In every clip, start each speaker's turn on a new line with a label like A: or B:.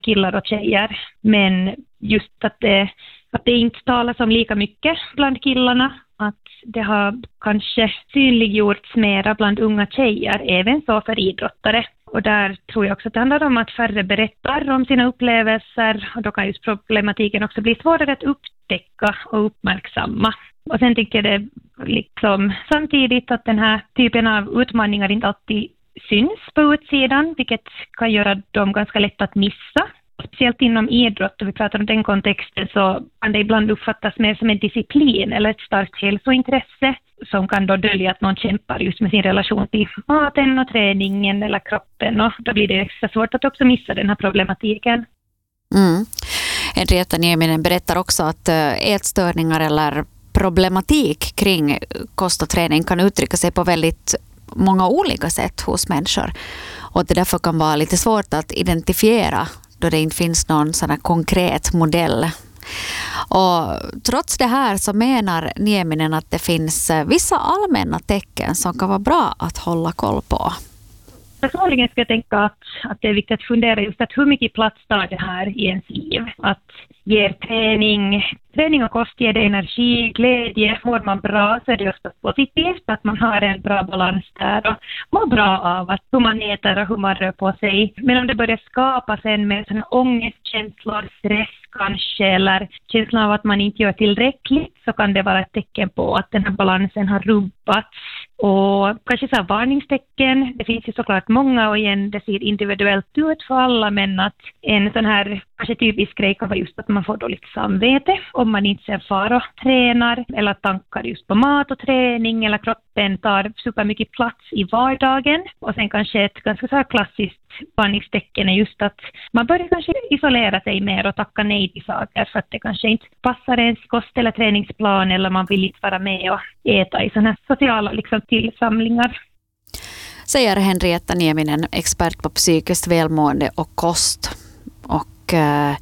A: killar och tjejer. Men just att det inte talas om lika mycket bland killarna. Att det har kanske synliggjorts mera bland unga tjejer, även så för idrottare. Och där tror jag också att det handlar om att färre berättar om sina upplevelser. Och då kan just problematiken också bli svårare att upptäcka och uppmärksamma. Och sen tycker jag det liksom samtidigt att den här typen av utmaningar inte alltid syns på utsidan, vilket kan göra dem ganska lätt att missa. Speciellt inom idrott, och vi pratar om den kontexten, så kan det ibland uppfattas mer som en disciplin eller ett starkt hälsointresse som kan då dölja att någon kämpar just med sin relation till maten och träningen eller kroppen, och då blir det extra svårt att också missa den här problematiken.
B: Henrietta Nieminen berättar också att ätstörningar eller problematik kring kost och träning kan uttrycka sig på väldigt många olika sätt hos människor, och det därför kan vara lite svårt att identifiera då det inte finns någon sån här konkret modell. Och trots det här så menar Nieminen att det finns vissa allmänna tecken som kan vara bra att hålla koll på.
A: Personligen ska jag tänka att det är viktigt att fundera just att hur mycket plats tar det här i ens liv. Att ge träning och kost ger det energi, glädje. Mår man bra så är det ofta positivt att man har en bra balans där och mår bra av att hur man äter och hur man rör på sig. Men om det börjar skapa sen med sådana ångestkänslor, stress kanske, eller känslan av att man inte gör tillräckligt, så kan det vara ett tecken på att den här balansen har rubbats. Och kanske så här varningstecken, det finns ju såklart många, och igen det ser individuellt ut för alla, men att en sån här kanske typisk grej kan vara just att man får dåligt samvete om man inte ser fara och tränar, eller tankar just på mat och träning, eller kroppen tar super mycket plats i vardagen. Och sen kanske ett ganska så här klassiskt varningstecken är just att man börjar kanske isolera sig mer och tacka nej till saker för att det kanske inte passar ens kost- eller träningsplan, eller man vill inte vara med och äta i sådana här sociala liksom tillsamlingar.
B: Säger Henrietta Nieminen, expert på psykiskt välmående och kost. Och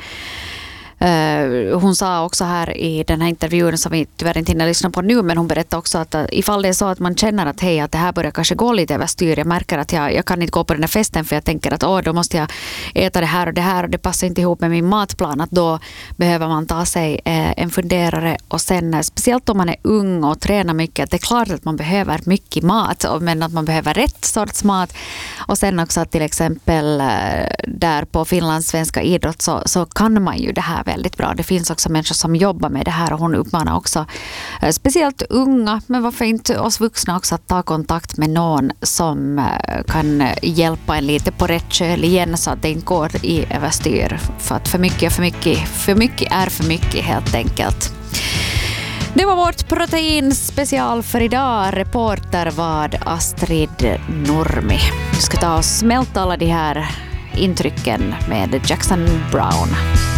B: hon sa också här i den här intervjun, som vi tyvärr inte hinner lyssna på nu, men hon berättade också att ifall det är så att man känner att hej, att det här börjar kanske gå lite överstyr, jag märker att jag kan inte gå på den här festen för jag tänker att då måste jag äta det här och det passar inte ihop med min matplan, att då behöver man ta sig en funderare. Och sen speciellt om man är ung och tränar mycket, att det är klart att man behöver mycket mat, men att man behöver rätt sorts mat. Och sen också att till exempel där på Finlands svenska idrott så kan man ju det här väldigt bra. Det finns också människor som jobbar med det här, och hon uppmanar också speciellt unga, men varför inte oss vuxna också, att ta kontakt med någon som kan hjälpa en lite på rätt köl igen, så att det inte går i överstyr. För att för mycket är för mycket helt enkelt. Det var vårt proteinspecial för idag. Reporter var Astrid Nurmi. Vi ska ta och smälta alla de här intrycken med Jackson Browne.